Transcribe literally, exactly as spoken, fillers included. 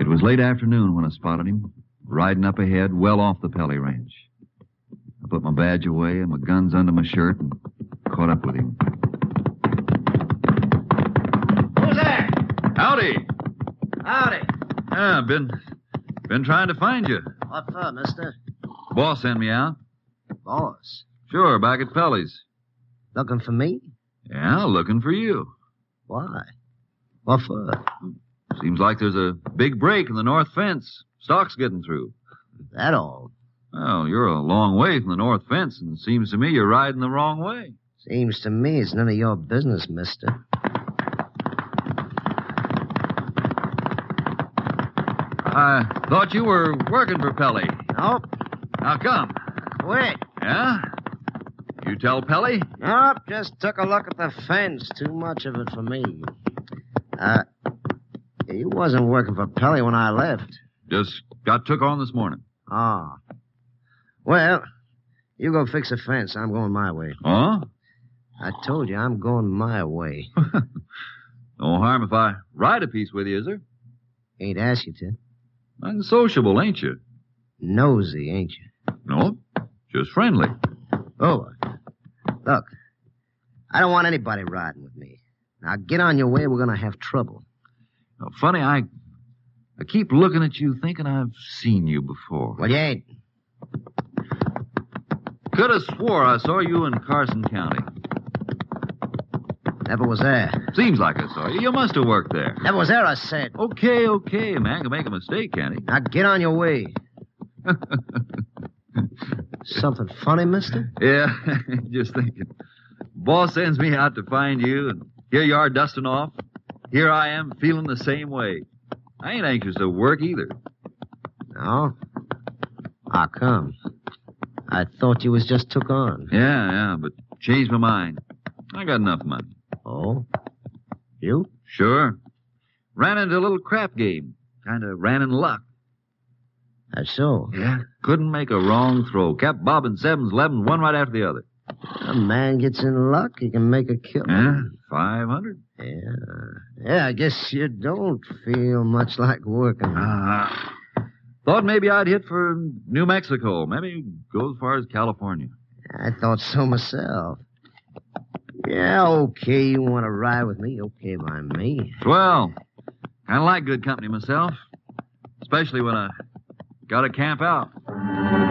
was late afternoon when I spotted him, riding up ahead, well off the Pelly Ranch. I put my badge away and my guns under my shirt and caught up with him. Who's there? Howdy. Howdy. Yeah, I've been, been trying to find you. What for, mister? Boss sent me out. Boss. Sure, back at Pelly's. Looking for me? Yeah, looking for you. Why? What for? Seems like there's a big break in the north fence. Stock's getting through. That all? Well, you're a long way from the north fence, and it seems to me you're riding the wrong way. Seems to me it's none of your business, mister. I thought you were working for Pelly. Nope. How come? Quit. Yeah? You tell Pelly? Nope, just took a look at the fence. Too much of it for me. Uh, you wasn't working for Pelly when I left. Just got took on this morning. Ah. Well, you go fix the fence. I'm going my way. Huh? I told you I'm going my way. No harm if I ride a piece with you, is there? Ain't asked you to. Unsociable, ain't you? Nosy, ain't you? No, just friendly. Oh, look, I don't want anybody riding with me. Now get on your way. We're going to have trouble. Now, funny, I I keep looking at you thinking I've seen you before. Well, you ain't. Could have swore I saw you in Carson County. Never was there. Seems like I saw you. You must have worked there. Never was there, I said. Okay, okay. A man can make a mistake, can't he? Now get on your way. Something funny, mister? Yeah, just thinking. Boss sends me out to find you, and here you are dusting off. Here I am feeling the same way. I ain't anxious to work either. No? How come? I thought you was just took on. Yeah, yeah, but changed my mind. I got enough money. Oh? You? Sure. Ran into a little crap game. Kind of ran in luck. That's so. Yeah. Couldn't make a wrong throw. Kept bobbing sevens, elevens, one right after the other. A man gets in luck, he can make a kill. Yeah, five hundred. Yeah. Yeah, I guess you don't feel much like working. Ah. Uh, thought maybe I'd hit for New Mexico. Maybe go as far as California. I thought so myself. Yeah, okay, you want to ride with me? Okay by me. Swell. Kind of like good company myself. Especially when I got to camp out.